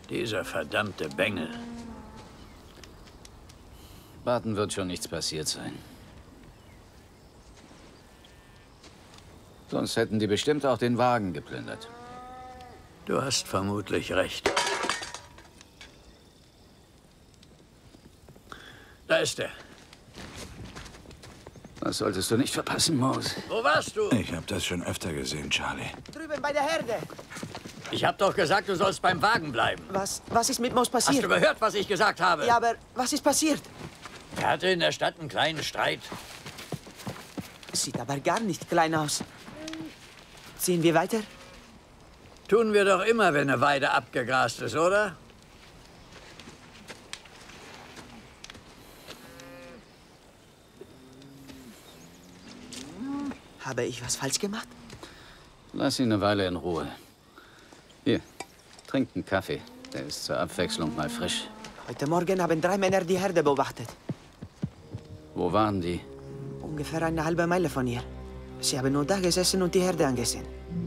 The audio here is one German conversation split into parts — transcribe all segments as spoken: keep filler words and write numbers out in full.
Dieser verdammte Bengel. Warten wird schon nichts passiert sein. Sonst hätten die bestimmt auch den Wagen geplündert. Du hast vermutlich recht. Da ist er. Das solltest du nicht verpassen, Mose. Wo warst du? Ich habe das schon öfter gesehen, Charlie. Drüben bei der Herde. Ich hab doch gesagt, du sollst beim Wagen bleiben. Was, was ist mit Mose Hast passiert? du gehört, was ich gesagt habe? Ja, aber was ist passiert? Er hatte in der Stadt einen kleinen Streit. Sieht aber gar nicht klein aus. Ziehen wir weiter? Tun wir doch immer, wenn eine Weide abgegrast ist, oder? Habe ich was falsch gemacht? Lass ihn eine Weile in Ruhe. Hier, trink einen Kaffee. Der ist zur Abwechslung mal frisch. Heute Morgen haben drei Männer die Herde beobachtet. Wo waren die? Ungefähr eine halbe Meile von hier. Sie haben nur da gesessen und die Herde angesehen.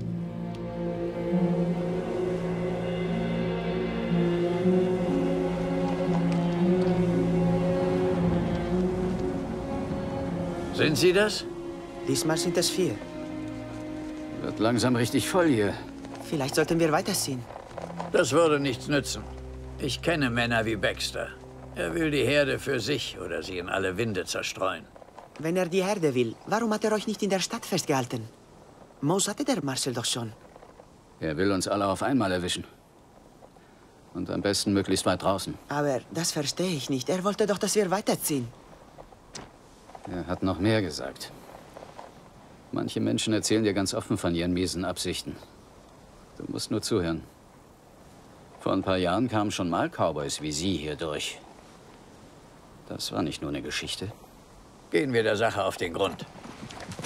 Sind Sie das? Diesmal sind es vier. Wird langsam richtig voll hier. Vielleicht sollten wir weiterziehen. Das würde nichts nützen. Ich kenne Männer wie Baxter. Er will die Herde für sich oder sie in alle Winde zerstreuen. Wenn er die Herde will, warum hat er euch nicht in der Stadt festgehalten? Mose hatte der Marcel doch schon. Er will uns alle auf einmal erwischen. Und am besten möglichst weit draußen. Aber das verstehe ich nicht. Er wollte doch, dass wir weiterziehen. Er hat noch mehr gesagt. Manche Menschen erzählen dir ganz offen von ihren miesen Absichten. Du musst nur zuhören. Vor ein paar Jahren kamen schon mal Cowboys wie Sie hier durch. Das war nicht nur eine Geschichte. Gehen wir der Sache auf den Grund.